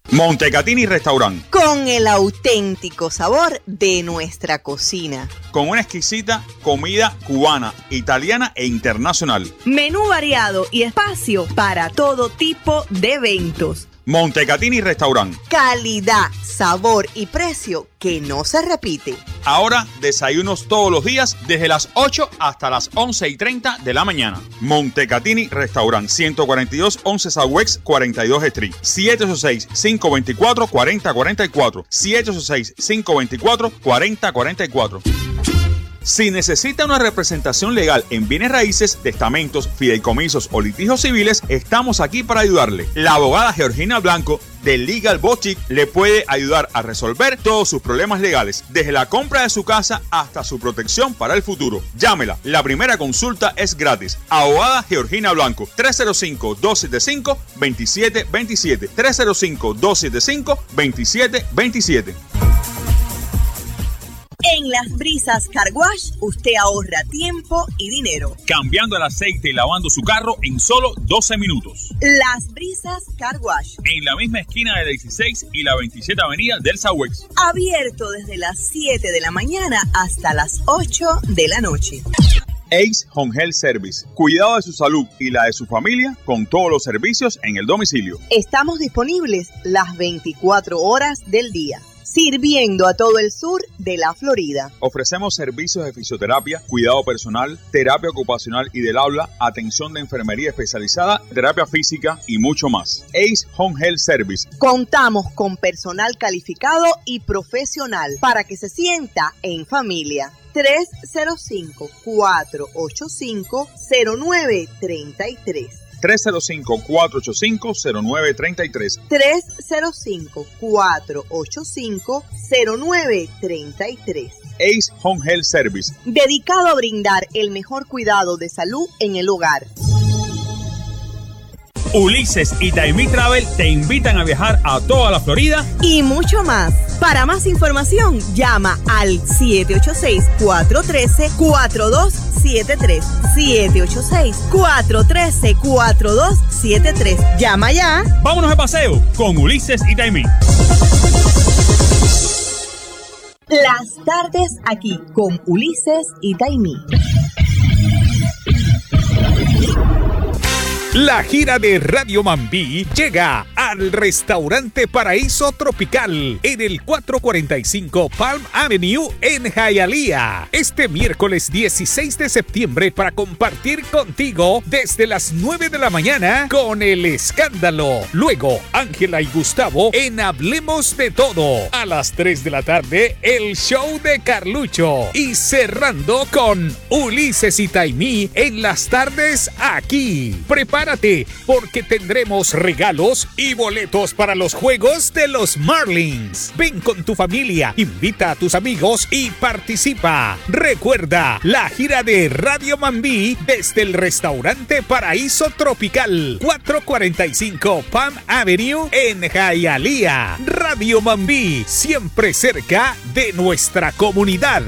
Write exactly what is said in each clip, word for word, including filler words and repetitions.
Montecatini Restaurant. Con el auténtico sabor de nuestra cocina. Con una exquisita comida cubana, italiana e internacional. Menú variado y espacio para todo tipo de eventos. Montecatini Restaurant. Calidad, sabor y precio que no se repite. Ahora desayunos todos los días desde las ocho hasta las once y treinta de la mañana. Montecatini Restaurant, ciento cuarenta y dos once Southwest cuarenta y dos Street. siete ocho seis, cinco dos cuatro, cuatro cero cuatro cuatro. siete ocho seis, cinco dos cuatro, cuatro cero cuatro cuatro. Si necesita una representación legal en bienes raíces, testamentos, fideicomisos o litigios civiles, estamos aquí para ayudarle. La abogada Georgina Blanco de Legal Boutique le puede ayudar a resolver todos sus problemas legales, desde la compra de su casa hasta su protección para el futuro. Llámela, la primera consulta es gratis. Abogada Georgina Blanco, tres cero cinco, dos siete cinco, dos siete dos siete, tres cero cinco, dos siete cinco, dos siete dos siete. En Las Brisas Car Wash, usted ahorra tiempo y dinero. Cambiando el aceite y lavando su carro en solo doce minutos. Las Brisas Car Wash. En la misma esquina de la dieciséis y la veintisiete Avenida del Southwest. Abierto desde las siete de la mañana hasta las ocho de la noche. Ace Home Health Service. Cuidado de su salud y la de su familia con todos los servicios en el domicilio. Estamos disponibles las veinticuatro horas del día, sirviendo a todo el sur de la Florida. Ofrecemos servicios de fisioterapia, cuidado personal, terapia ocupacional y del habla, atención de enfermería especializada, terapia física y mucho más. Ace Home Health Service. Contamos con personal calificado y profesional para que se sienta en familia. tres cero cinco, cuatro ocho cinco, cero nueve tres tres. tres cero cinco, cuatro ocho cinco, cero nueve tres tres. tres cero cinco, cuatro ocho cinco, cero nueve tres tres. Ace Home Health Service. Dedicado a brindar el mejor cuidado de salud en el hogar. Ulises y Taimí Travel te invitan a viajar a toda la Florida y mucho más. Para más información, llama al siete ocho seis, cuatro uno tres, cuatro dos siete tres. siete ocho seis, cuatro uno tres, cuatro dos siete tres. Llama ya. Vámonos de paseo con Ulises y Taimí. Las tardes aquí con Ulises y Taimí. La gira de Radio Mambí llega al restaurante Paraíso Tropical en el cuatrocientos cuarenta y cinco Palm Avenue en Hialeah este miércoles dieciséis de septiembre para compartir contigo desde las nueve de la mañana con El Escándalo. Luego, Ángela y Gustavo en Hablemos de Todo. A las tres de la tarde, el show de Carlucho. Y cerrando con Ulises y Taimí en las tardes aquí. Prepara porque tendremos regalos y boletos para los juegos de los Marlins. Ven con tu familia, invita a tus amigos y participa. Recuerda, la gira de Radio Mambí desde el restaurante Paraíso Tropical, cuatrocientos cuarenta y cinco Palm Avenue en Hialeah. Radio Mambí, siempre cerca de nuestra comunidad.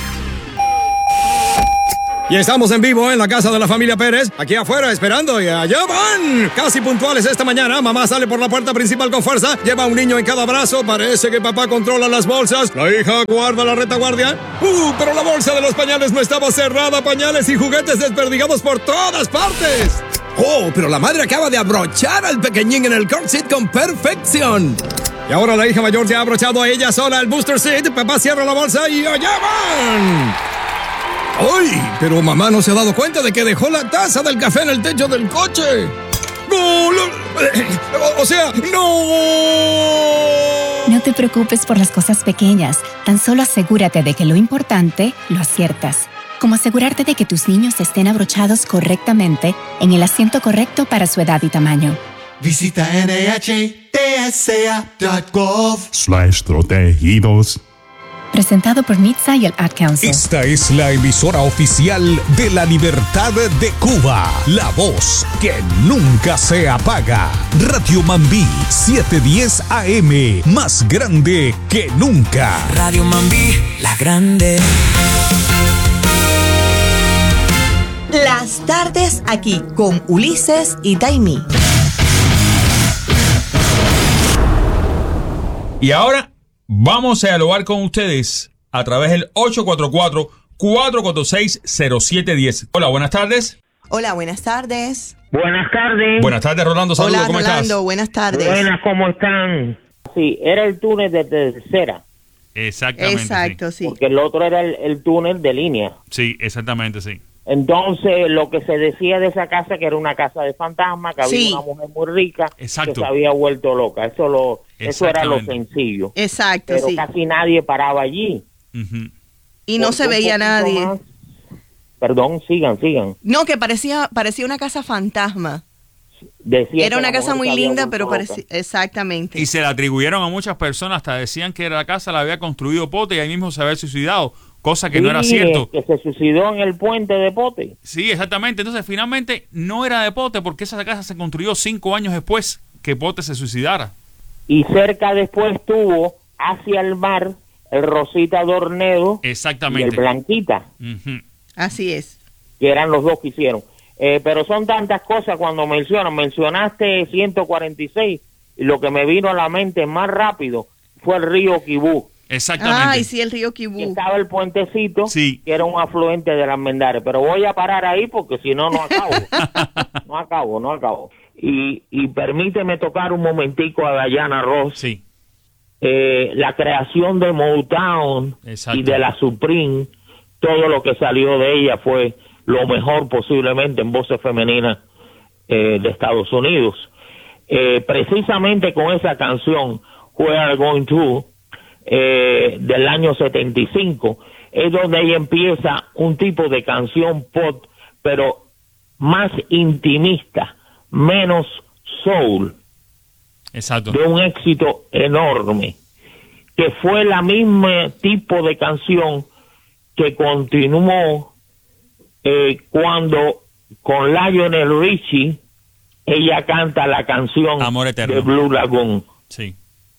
Y estamos en vivo en la casa de la familia Pérez, aquí afuera esperando y allá van. Casi puntuales esta mañana, mamá sale por la puerta principal con fuerza, lleva a un niño en cada brazo, parece que papá controla las bolsas, la hija guarda la retaguardia. Uh, pero la bolsa de los pañales no estaba cerrada, pañales y juguetes desperdigados por todas partes. Oh, pero la madre acaba de abrochar al pequeñín en el car seat con perfección. Y ahora la hija mayor se ha abrochado a ella sola el booster seat, papá cierra la bolsa y allá van. ¡Ay! Pero mamá no se ha dado cuenta de que dejó la taza del café en el techo del coche. ¡No! Lo, o, o sea, ¡no! No te preocupes por las cosas pequeñas. Tan solo asegúrate de que lo importante lo aciertas. Como asegurarte de que tus niños estén abrochados correctamente en el asiento correcto para su edad y tamaño. Visita N H T S A punto gov slash protegidos. Presentado por N H T S A y el Ad Council. Esta es la emisora oficial de la libertad de Cuba. La voz que nunca se apaga. Radio Mambí setecientos diez A M. Más grande que nunca. Radio Mambí, la grande. Las tardes aquí con Ulises y Taimí. Y ahora vamos a dialogar con ustedes a través del ocho cuatro cuatro, cuatro cuatro seis, cero siete uno cero. Hola, buenas tardes. Hola, buenas tardes. Buenas tardes. Buenas tardes, Rolando. Saludos, Hola, ¿cómo Rolando, estás? buenas tardes. Buenas, ¿cómo están? Sí, era el túnel de tercera. Exactamente. Exacto, sí. Porque el otro era el, el túnel de línea. Sí, exactamente, sí. Entonces, lo que se decía de esa casa, que era una casa de fantasma, que había Sí. una mujer muy rica, Exacto. que se había vuelto loca. Eso lo, eso era lo Exactamente. sencillo. Exacto, Pero sí. casi nadie paraba allí. Ujú. Y no Porque se un veía poquito nadie. más- Perdón, sigan, sigan. No, que parecía parecía una casa fantasma. Decía Era que una la casa mujer muy se había linda, vuelto pero loca. parecía... Exactamente. Y se la atribuyeron a muchas personas, hasta decían que la casa la había construido Pote y ahí mismo se había suicidado, cosa que no era Sí, cierto. que se suicidó en el puente de Pote. Sí, exactamente. Entonces, finalmente, no era de Pote porque esa casa se construyó cinco años después que Pote se suicidara. Y cerca después tuvo hacia el mar el Rosita Dornedo y el Exactamente. Blanquita, Ujú. Así es. que eran los dos que hicieron. Eh, pero son tantas cosas cuando mencionan. Mencionaste ciento cuarenta y seis y lo que me vino a la mente más rápido fue el río Quibú. Exactamente. Ay, sí, el río Que Quibú. estaba el puentecito, Sí. que era un afluente de las Mendares. Pero voy a parar ahí porque si no, no acabo. no acabo, no acabo. Y, y permíteme tocar un momentico a Diana Ross. Sí. Eh, la creación de Motown Exacto. y de la Supreme, todo lo que salió de ella fue lo mejor posiblemente en voces femeninas eh, de Estados Unidos. Eh, precisamente con esa canción, We Are Going To, eh, del año setenta y cinco, es donde ella empieza un tipo de canción pop, pero más intimista, menos soul, Exacto. de un éxito enorme, que fue la misma tipo de canción que continuó eh, cuando con Lionel Richie ella canta la canción Amor Eterno. de Blue Lagoon. Sí.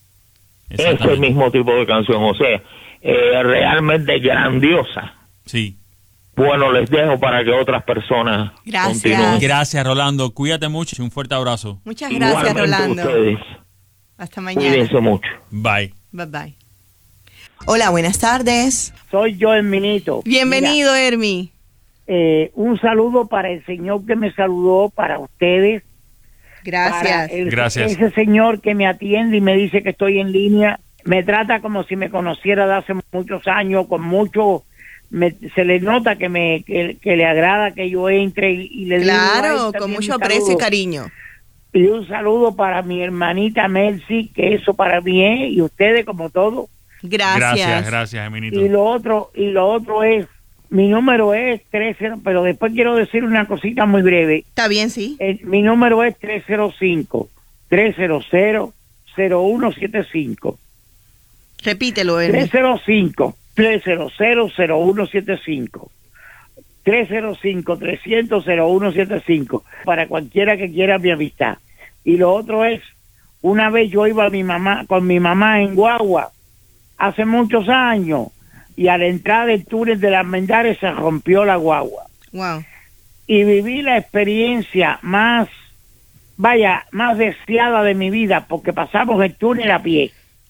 Ese Exactamente. mismo tipo de canción, o sea, eh, realmente grandiosa. Sí. Bueno, les dejo para que otras personas Gracias. continúen. Gracias, Rolando. Cuídate mucho y un fuerte abrazo. Muchas gracias, Igualmente Rolando. ustedes. Hasta mañana. Cuídense mucho. Bye. Bye bye. Hola, buenas tardes. Soy yo, Herminito. Bienvenido, Hermi. Eh, un saludo para el señor que me saludó, para ustedes. Gracias. Para el- Gracias. Ese señor que me atiende y me dice que estoy en línea, me trata como si me conociera de hace muchos años, con mucho... Me, se le nota que me que, que le agrada que yo entre y, y le digo a él Claro, también con mucho un aprecio y saludo. cariño. Y un saludo para mi hermanita Mercy, que eso para mí es, y ustedes como todo. Gracias. Gracias, gracias, Eminito. Y lo otro, y lo otro es, mi número es tres cero, pero después quiero decir una cosita muy breve. Está bien, sí. Eh, mi número es tres cero cinco, tres cero cero, cero uno siete cinco. Repítelo, Hermi. tres cero cinco, tres cero cero, cero uno siete cinco. tres cero cinco, trescientos, cero uno siete cinco. Para cualquiera que quiera mi amistad. Y lo otro es, una vez yo iba a mi mamá, con mi mamá en guagua, hace muchos años, y a la entrada del túnel de las Mendares se rompió la guagua. Wow. Y viví la experiencia más, vaya, más deseada de mi vida, porque pasamos el túnel a pie.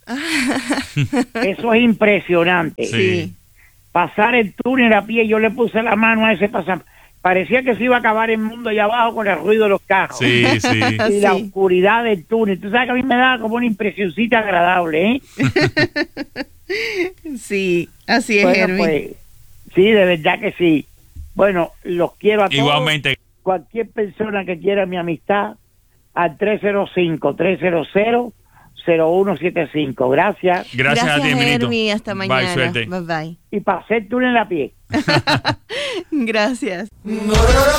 Eso es impresionante. Sí. Pasar el túnel a pie, yo le puse la mano a ese pasar. Parecía que se iba a acabar el mundo allá abajo con el ruido de los carros. Sí, sí. Y la Sí. oscuridad del túnel. Tú sabes que a mí me da como una impresioncita agradable, ¿eh? Sí, así es, Bueno, Hermi. pues, sí, de verdad que sí. Bueno, los quiero a todos. Igualmente. Cualquier persona que quiera mi amistad, al tres cero cinco, tres cero cero, cero uno siete cinco. Gracias. Gracias, a ti, Eminito. Hermi. Hasta Bye, mañana. suerte. Bye, bye. Y pasé el túnel a pie. Gracias.